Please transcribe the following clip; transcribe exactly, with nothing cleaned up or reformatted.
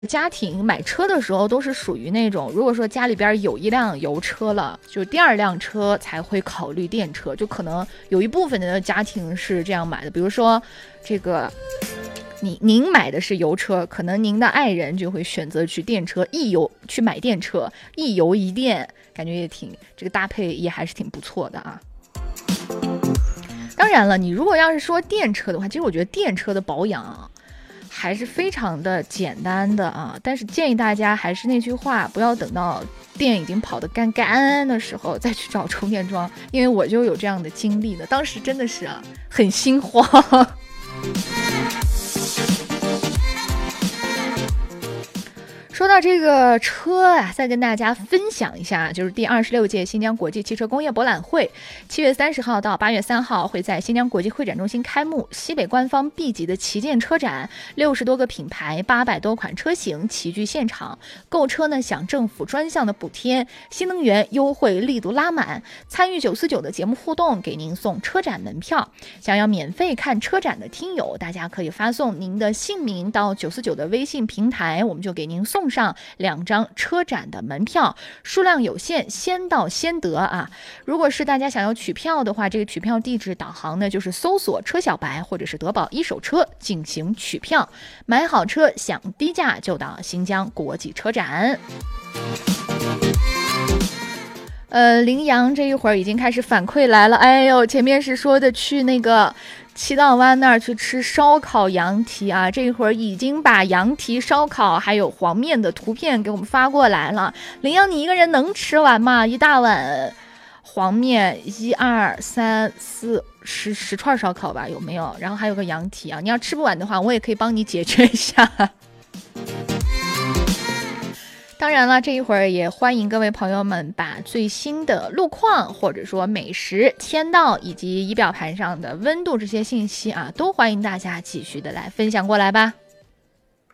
家庭买车的时候都是属于那种，如果说家里边有一辆油车了，就第二辆车才会考虑电车，就可能有一部分的家庭是这样买的。比如说这个你您买的是油车，可能您的爱人就会选择去电车，一油去买电车，一油一电，感觉也挺这个搭配也还是挺不错的啊。当然了，你如果要是说电车的话，其实我觉得电车的保养啊还是非常的简单的啊，但是建议大家还是那句话，不要等到电已经跑得干干的时候再去找充电桩，因为我就有这样的经历的，当时真的是啊很心慌。说到这个车啊，再跟大家分享一下，就是第二十六届新疆国际汽车工业博览会，七月三十号到八月三号会在新疆国际会展中心开幕。西北官方 B 级的旗舰车展，六十多个品牌，八百多款车型齐聚现场。购车呢享政府专项的补贴，新能源优惠力度拉满。参与九四九的节目互动，给您送车展门票。想要免费看车展的听友，大家可以发送您的姓名到九四九的微信平台，我们就给您送上两张车展的门票，数量有限，先到先得啊！如果是大家想要取票的话，这个取票地址导航呢就是搜索车小白或者是德宝一手车进行取票，买好车享低价就到新疆国际车展。呃，羚羊这一会儿已经开始反馈来了，哎呦，前面是说的去那个七道湾那儿去吃烧烤羊蹄啊，这一会儿已经把羊蹄烧烤还有黄面的图片给我们发过来了。羚羊，你一个人能吃完吗？一大碗黄面，一二三四十十串烧烤吧，有没有？然后还有个羊蹄啊，你要吃不完的话，我也可以帮你解决一下。当然了，这一会儿也欢迎各位朋友们把最新的路况或者说美食、天道以及仪表盘上的温度这些信息啊，都欢迎大家继续的来分享过来吧。